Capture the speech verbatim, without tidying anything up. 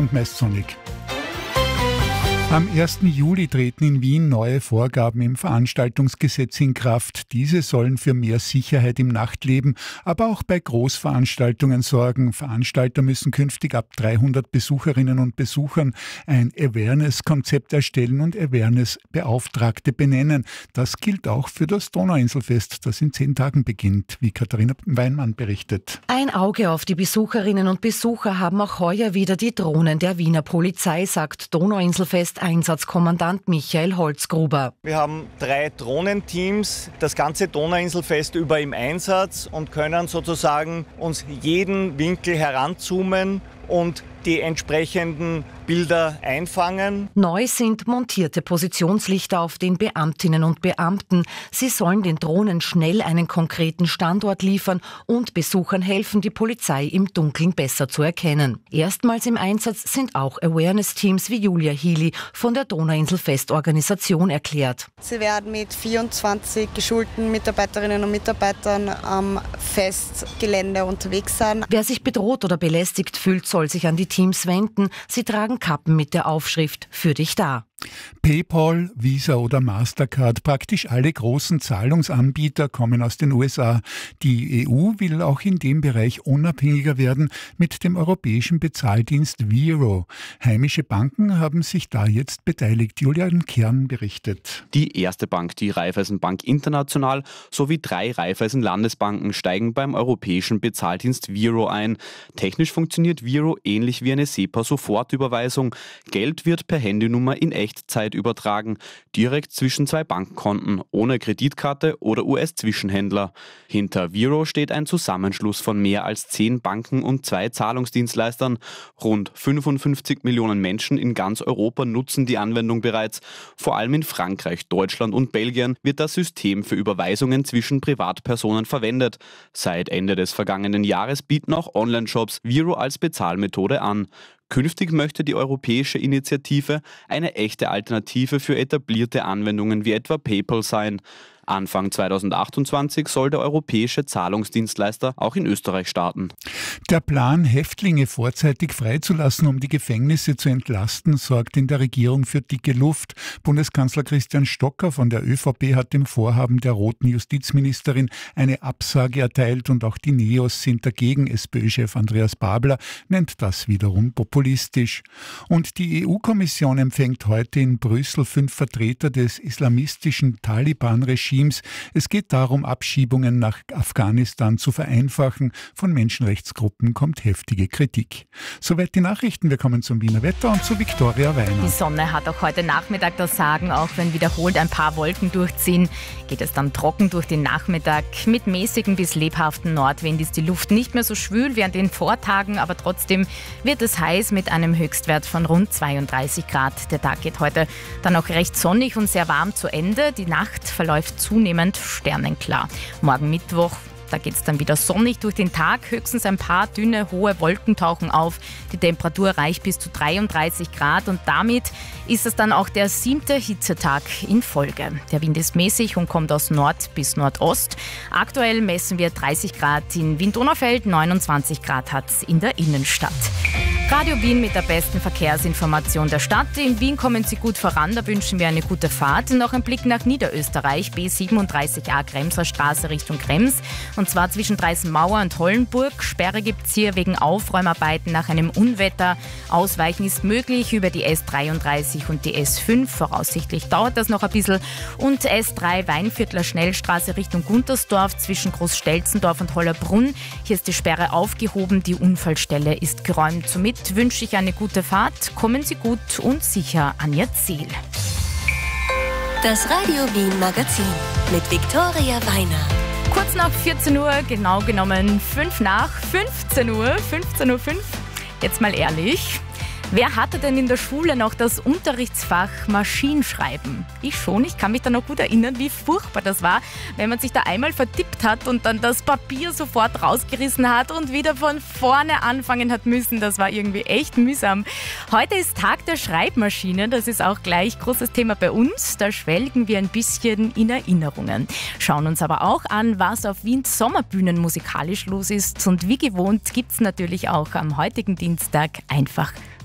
und meist sonnig. Am ersten Juli treten in Wien neue Vorgaben im Veranstaltungsgesetz in Kraft. Diese sollen für mehr Sicherheit im Nachtleben, aber auch bei Großveranstaltungen sorgen. Veranstalter müssen künftig ab dreihundert Besucherinnen und Besuchern ein Awareness-Konzept erstellen und Awareness-Beauftragte benennen. Das gilt auch für das Donauinselfest, das in zehn Tagen beginnt, wie Katharina Weinmann berichtet. Ein Auge auf die Besucherinnen und Besucher haben auch heuer wieder die Drohnen der Wiener Polizei, sagt Donauinselfest Einsatzkommandant Michael Holzgruber. Wir haben drei Drohnenteams, das ganze Donauinselfest über im Einsatz und können sozusagen uns jeden Winkel heranzoomen und die entsprechenden Bilder einfangen. Neu sind montierte Positionslichter auf den Beamtinnen und Beamten. Sie sollen den Drohnen schnell einen konkreten Standort liefern und Besuchern helfen, die Polizei im Dunkeln besser zu erkennen. Erstmals im Einsatz sind auch Awareness-Teams wie Julia Healy von der Donauinselfest-Organisation erklärt. Sie werden mit vierundzwanzig geschulten Mitarbeiterinnen und Mitarbeitern am Festgelände unterwegs sein. Wer sich bedroht oder belästigt fühlt, soll sich an die Teams wenden. Sie tragen Kappen mit der Aufschrift „Für dich da“. PayPal, Visa oder Mastercard, praktisch alle großen Zahlungsanbieter kommen aus den U S A. Die E U will auch in dem Bereich unabhängiger werden mit dem europäischen Bezahldienst Vero. Heimische Banken haben sich da jetzt beteiligt. Julian Kern berichtet. Die erste Bank, die Raiffeisenbank International, sowie drei Raiffeisen-Landesbanken steigen beim europäischen Bezahldienst Vero ein. Technisch funktioniert Vero ähnlich wie eine SEPA-Sofortüberweisung. Geld wird per Handynummer in Echtzeit übertragen, direkt zwischen zwei Bankkonten, ohne Kreditkarte oder U S-Zwischenhändler. Hinter Vero steht ein Zusammenschluss von mehr als zehn Banken und zwei Zahlungsdienstleistern. Rund fünfundfünfzig Millionen Menschen in ganz Europa nutzen die Anwendung bereits. Vor allem in Frankreich, Deutschland und Belgien wird das System für Überweisungen zwischen Privatpersonen verwendet. Seit Ende des vergangenen Jahres bieten auch Online-Shops Vero als Bezahlmethode an. Künftig möchte die europäische Initiative eine echte Alternative für etablierte Anwendungen wie etwa PayPal sein. Anfang zweitausendachtundzwanzig soll der europäische Zahlungsdienstleister auch in Österreich starten. Der Plan, Häftlinge vorzeitig freizulassen, um die Gefängnisse zu entlasten, sorgt in der Regierung für dicke Luft. Bundeskanzler Christian Stocker von der ÖVP hat dem Vorhaben der roten Justizministerin eine Absage erteilt und auch die Neos sind dagegen. SPÖ-Chef Andreas Babler nennt das wiederum populistisch. Und die E U-Kommission empfängt heute in Brüssel fünf Vertreter des islamistischen Taliban-Regimes. Es geht darum, Abschiebungen nach Afghanistan zu vereinfachen. Von Menschenrechtsgruppen kommt heftige Kritik. Soweit die Nachrichten. Wir kommen zum Wiener Wetter und zu Viktoria Weiner. Die Sonne hat auch heute Nachmittag das Sagen, auch wenn wiederholt ein paar Wolken durchziehen. Geht es dann trocken durch den Nachmittag. Mit mäßigen bis lebhaften Nordwind ist die Luft nicht mehr so schwül wie an den Vortagen, aber trotzdem wird es heiß mit einem Höchstwert von rund zweiunddreißig Grad. Der Tag geht heute dann auch recht sonnig und sehr warm zu Ende. Die Nacht verläuft zunehmend sternenklar. Morgen Mittwoch, da geht es dann wieder sonnig durch den Tag. Höchstens ein paar dünne, hohe Wolken tauchen auf. Die Temperatur reicht bis zu dreiunddreißig Grad und damit ist es dann auch der siebte Hitzetag in Folge. Der Wind ist mäßig und kommt aus Nord bis Nordost. Aktuell messen wir dreißig Grad in Wien-Donaufeld, neunundzwanzig Grad hat es in der Innenstadt. Radio Wien mit der besten Verkehrsinformation der Stadt. In Wien kommen Sie gut voran, da wünschen wir eine gute Fahrt. Noch ein Blick nach Niederösterreich, B siebenunddreißig A Kremser Straße Richtung Krems. Und zwar zwischen Dreißenmauer und Hollenburg. Sperre gibt es hier wegen Aufräumarbeiten nach einem Unwetter. Ausweichen ist möglich über die S dreiunddreißig und die S fünf. Voraussichtlich dauert das noch ein bisschen. Und S drei Weinviertler Schnellstraße Richtung Guntersdorf zwischen Großstelzendorf und Hollerbrunn. Hier ist die Sperre aufgehoben, die Unfallstelle ist geräumt. Somit wünsche ich eine gute Fahrt. Kommen Sie gut und sicher an Ihr Ziel. Das Radio Wien Magazin mit Viktoria Weiner. Kurz nach vierzehn Uhr, genau genommen fünf nach fünfzehn Uhr, fünfzehn Uhr fünf. Jetzt mal ehrlich. Wer hatte denn in der Schule noch das Unterrichtsfach Maschinenschreiben? Ich schon, ich kann mich da noch gut erinnern, wie furchtbar das war, wenn man sich da einmal vertippt hat und dann das Papier sofort rausgerissen hat und wieder von vorne anfangen hat müssen. Das war irgendwie echt mühsam. Heute ist Tag der Schreibmaschine, das ist auch gleich großes Thema bei uns. Da schwelgen wir ein bisschen in Erinnerungen. Schauen uns aber auch an, was auf Wiens Sommerbühnen musikalisch los ist. Und wie gewohnt gibt es natürlich auch am heutigen Dienstag einfach